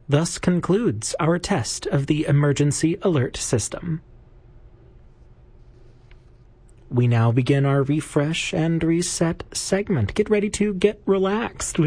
thus concludes our test of the emergency alert system. We now begin our refresh and reset segment. Get ready to get relaxed with